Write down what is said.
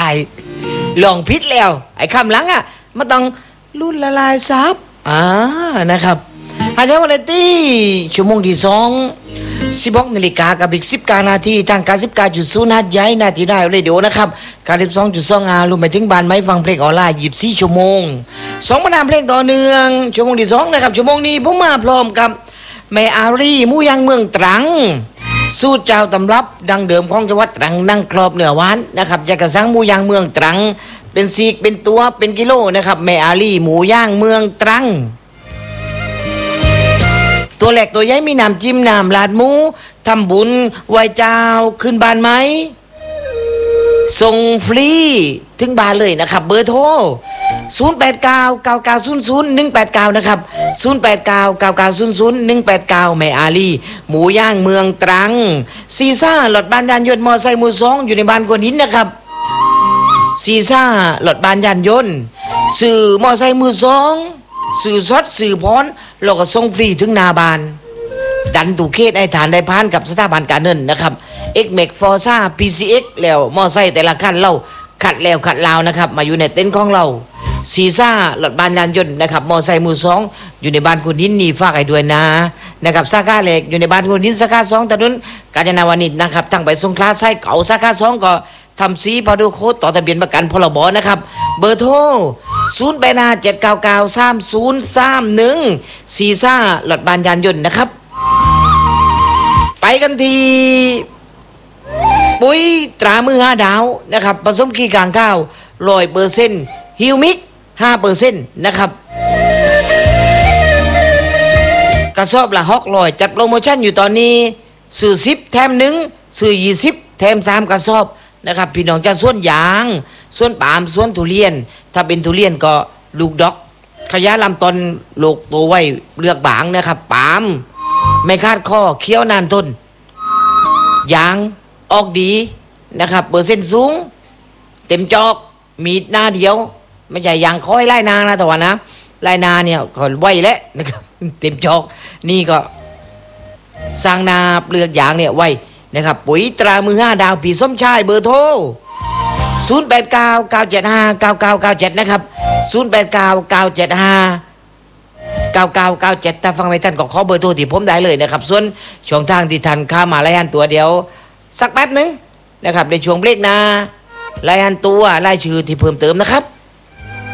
ายลองพิษแล้วไอ้คำหลังอ่ะมันต้องรุ่นละลายซับนะครับอาจารย์วาเลนตี้ชั่วโมงที่16 นาฬิกากับอีก19 นาทีทาง99.0หัดใหญ่นาทีได้เรดิโอนะครับ92.2รวมไปถึงบ้านไม้ฟังเพลงออนไลน์24 ชั่วโมง2 บรรดาเพลงต่อเนื่องชั่วโมงที่2นะครับชั่วโมงนี้ผมมาพร้อมกับแม่อารีหมูย่างเมืองตรังสูตรเจ้าตำรับดังเดิมของจังหวัดตรังนั่งครอบเนื้อหวานนะครับจากกระสังหมูย่างเมืองตรังเป็นซีกเป็นตัวเป็นกิโลนะครับแม่อารีหมูย่างเมืองตรังตัวแหลกตัวใหญ่มีน้ำจิ้มน้ำลาดหมูทำบุญไหว้เจ้าขึ้นบ้านไหมส่งฟรีถึงบ้านเลยนะครับเบอร์โทร0899900189นะครับ0899900189แม่อาลีหมูย่างเมืองตรังซีซ่าหลอดบานยานยนต์มอไซค์มือสองอยู่ในบ้านกวนหินนะครับซีซ่าหลอดบานยานยนต์สื่อมอไซค์มือสองสื่อซดสื่อพรเราก็ส่งฟรีถึงนาบานดันตูเคสไอ้ฐานได้พานกับสถาบันการเงินนะครับ X-Max Forza PCX แล้วมอไซค์แต่ละคันเราขัดแล้วขัดลาวนะครับมาอยู่ในเต็นท์ของเราซีซ่าหลอดบานยานยนต์นะครับมอไซค์มือสองอยู่ในบ้านคุณนินนี่ฝากให้ด้วยนะครับสาขาเหล็กอยู่ในบ้านคุณนินสาขา2ถนนกาญจนาวนิชนะครับทางไปสงขลาไซเก่าสาขา2ก็ทำซีพาดูโค้ดต่อทะเบียนประกันพรบนะครับเบอร์โทร0857993031ซีซ่าหลอดบานยานยนต์นะครับไปกันทีปุ๋ยตรามือ5 ดาวนะครับผสมขี้กลางข้าว100%ฮิวมิก 5% นะครับกระสอบละ600จัดโปรโมชั่นอยู่ตอนนี้ซื้อ10แถม1ซื้อ20แถม3กระสอบนะครับพี่น้องจะสวนยางสวนปาล์มสวนทุเรียนถ้าเป็นทุเรียนก็ลูกดอกขยะลำต้นลูกตัวไว้เลือกบางนะครับปาล์มไม่คาดข้อเคี้ยวนานทนยางออกดีนะครับเปอร์เซ็นต์สูงเต็มจอกมีหน้าเดียวไม่ใช่ยางคอยไล่นานะแต่ว่านะไล่นาเนี่ยก็ไวแล้วนะครับเต็มจอกนี่ก็สร้างนาเปลือกยางเนี่ยไวนะครับปุ๋ยตรามือ5 ดาวพี่ส้มชายเบอร์โทร0899759997นะครับ0899759997ถ้าฟังไม่ทันก็ขอเบอร์โทรที่ผมได้เลยนะครับส่วนช่องทางที่ทันเข้ามารายงานตัวเดียวสักแป๊บนึงนะครับในช่วงเบรกนะรายงานตัวรายชื่อที่เพิ่มเติมนะครับ